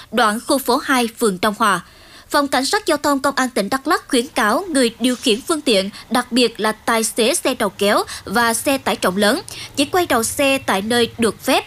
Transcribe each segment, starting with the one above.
đoạn khu phố 2, phường Đông Hòa. Phòng Cảnh sát Giao thông Công an tỉnh Đắk Lắk khuyến cáo người điều khiển phương tiện, đặc biệt là tài xế xe đầu kéo và xe tải trọng lớn, chỉ quay đầu xe tại nơi được phép.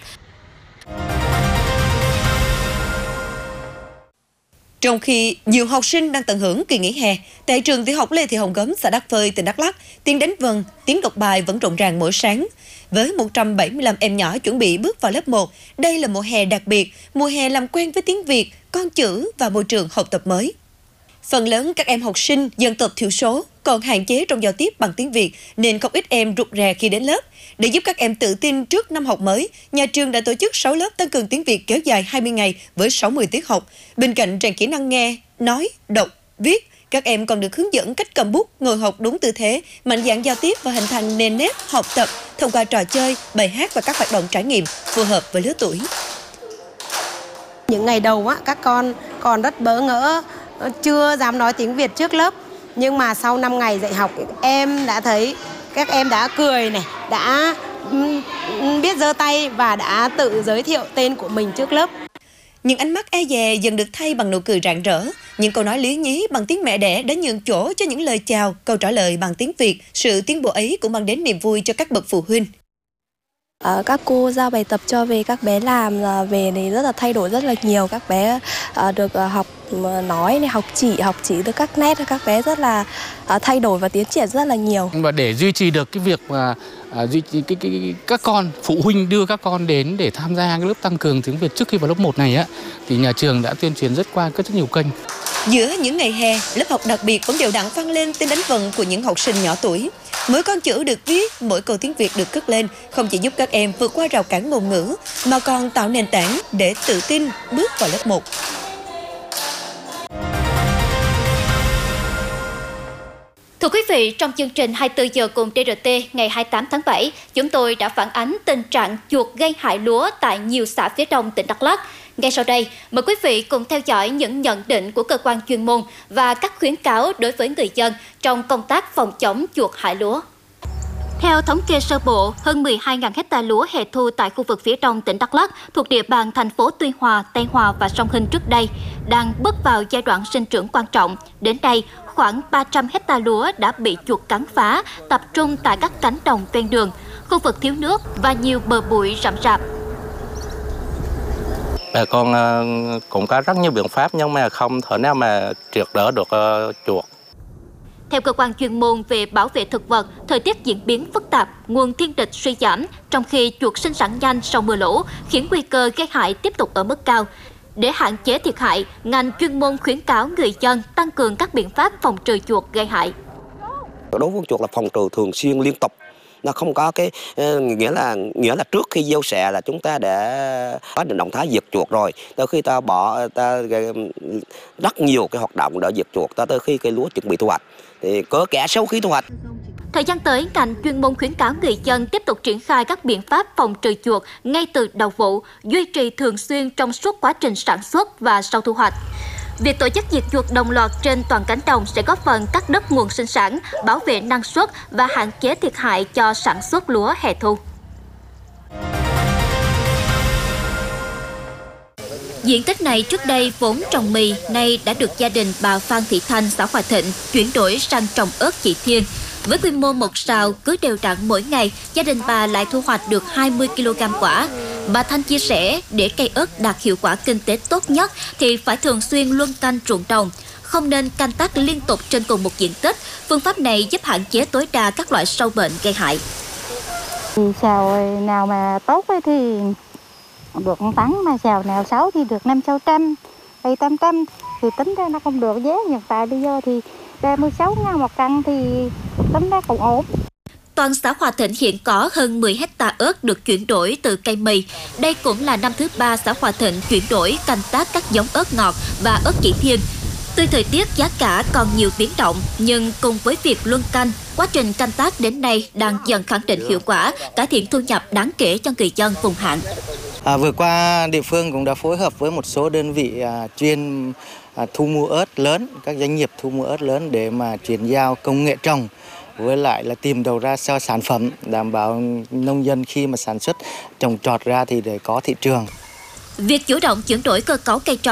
Trong khi nhiều học sinh đang tận hưởng kỳ nghỉ hè, tại trường tiểu học Lê Thị Hồng Gấm, xã Đắk Phơi, tỉnh Đắk Lắk, tiếng đánh vần, tiếng đọc bài vẫn rộn ràng mỗi sáng. Với 175 em nhỏ chuẩn bị bước vào lớp 1, đây là mùa hè đặc biệt, mùa hè làm quen với tiếng Việt, con chữ và môi trường học tập mới. Phần lớn các em học sinh dân tộc thiểu số còn hạn chế trong giao tiếp bằng tiếng Việt nên không ít em rụt rè khi đến lớp. Để giúp các em tự tin trước năm học mới, nhà trường đã tổ chức 6 lớp tăng cường tiếng Việt kéo dài 20 ngày với 60 tiết học. Bên cạnh rèn kỹ năng nghe, nói, đọc, viết, các em còn được hướng dẫn cách cầm bút, ngồi học đúng tư thế, mạnh dạn giao tiếp và hình thành nền nếp học tập thông qua trò chơi, bài hát và các hoạt động trải nghiệm phù hợp với lứa tuổi. Những ngày đầu các con còn rất bỡ ngỡ, chưa dám nói tiếng Việt trước lớp. Nhưng mà sau 5 ngày dạy học, em đã thấy các em đã cười này, đã biết giơ tay và đã tự giới thiệu tên của mình trước lớp. Những ánh mắt e dè dần được thay bằng nụ cười rạng rỡ. Những câu nói lý nhí bằng tiếng mẹ đẻ đã nhường chỗ cho những lời chào, câu trả lời bằng tiếng Việt. Sự tiến bộ ấy cũng mang đến niềm vui cho các bậc phụ huynh. Các cô giao bài tập cho về các bé làm về thì rất là thay đổi rất là nhiều. Các bé được học nói này, học chỉ được các nét, các bé rất là thay đổi và tiến triển rất là nhiều. Và để duy trì được cái việc mà duy trì các con, phụ huynh đưa các con đến để tham gia cái lớp tăng cường tiếng Việt trước khi vào lớp 1 này thì nhà trường đã tuyên truyền rất nhiều kênh. Giữa những ngày hè, lớp học đặc biệt vẫn đều đặn vang lên tiếng đánh vần của những học sinh nhỏ tuổi. Mỗi con chữ được viết, mỗi câu tiếng Việt được cất lên không chỉ giúp các em vượt qua rào cản ngôn ngữ mà còn tạo nền tảng để tự tin bước vào lớp 1. Thưa quý vị, trong chương trình 24 giờ cùng TRT ngày 28 tháng 7, chúng tôi đã phản ánh tình trạng chuột gây hại lúa tại nhiều xã phía đông tỉnh Đắk Lắk. Ngay sau đây, mời quý vị cùng theo dõi những nhận định của cơ quan chuyên môn và các khuyến cáo đối với người dân trong công tác phòng chống chuột hại lúa. Theo thống kê sơ bộ, hơn 12.000 hecta lúa hè thu tại khu vực phía đông tỉnh Đắk Lắk thuộc địa bàn thành phố Tuy Hòa, Tây Hòa và Sông Hinh trước đây đang bước vào giai đoạn sinh trưởng quan trọng. Đến nay, khoảng 300 hecta lúa đã bị chuột cắn phá, tập trung tại các cánh đồng ven đường, khu vực thiếu nước và nhiều bờ bụi rậm rạp. Bà con cũng có rất nhiều biện pháp nhưng mà không thể nào mà triệt đỡ được chuột. Theo cơ quan chuyên môn về bảo vệ thực vật, thời tiết diễn biến phức tạp, nguồn thiên địch suy giảm, trong khi chuột sinh sản nhanh sau mưa lũ, khiến nguy cơ gây hại tiếp tục ở mức cao. Để hạn chế thiệt hại, ngành chuyên môn khuyến cáo người dân tăng cường các biện pháp phòng trừ chuột gây hại. Đối với chuột là phòng trừ thường xuyên liên tục. Nó không có cái nghĩa là trước khi gieo xạ là chúng ta đã có động thái diệt chuột rồi. Tới khi ta rất nhiều cái hoạt động để diệt chuột tới khi cây lúa chuẩn bị thu hoạch. Thì có cả sau khi thu hoạch. Thời gian tới, ngành chuyên môn khuyến cáo người dân tiếp tục triển khai các biện pháp phòng trừ chuột ngay từ đầu vụ, duy trì thường xuyên trong suốt quá trình sản xuất và sau thu hoạch. Việc tổ chức diệt chuột đồng loạt trên toàn cánh đồng sẽ góp phần cắt đứt nguồn sinh sản, bảo vệ năng suất và hạn chế thiệt hại cho sản xuất lúa hè thu. Diện tích này trước đây vốn trồng mì, nay đã được gia đình bà Phan Thị Thanh, xã Hòa Thịnh chuyển đổi sang trồng ớt chỉ thiên. Với quy mô một sào cứ đều đặn mỗi ngày, gia đình bà lại thu hoạch được 20 kg quả. Bà Thanh chia sẻ, để cây ớt đạt hiệu quả kinh tế tốt nhất thì phải thường xuyên luân canh ruộng đồng, không nên canh tác liên tục trên cùng một diện tích. Phương pháp này giúp hạn chế tối đa các loại sâu bệnh gây hại. Sào nào mà tốt thì được 1 tấn, mà sào nào xấu thì được 500-600, 700-800 thì tính ra nó không được. Giá hiện tại bây giờ thì 36.000 một cân thì tính ra cũng ổn. Toàn xã Hòa Thịnh hiện có hơn 10 hecta ớt được chuyển đổi từ cây mì. Đây cũng là năm thứ 3 xã Hòa Thịnh chuyển đổi canh tác các giống ớt ngọt và ớt chỉ thiên. Tuy thời tiết giá cả còn nhiều biến động, nhưng cùng với việc luân canh, quá trình canh tác đến nay đang dần khẳng định hiệu quả, cải thiện thu nhập đáng kể cho người dân vùng hạn. Vừa qua, địa phương cũng đã phối hợp với một số đơn vị chuyên thu mua ớt lớn, các doanh nghiệp thu mua ớt lớn để mà chuyển giao công nghệ trồng, với lại là tìm đầu ra cho sản phẩm, đảm bảo nông dân khi mà sản xuất trồng trọt ra thì để có thị trường. Việc chủ động chuyển đổi cơ cấu cây trồng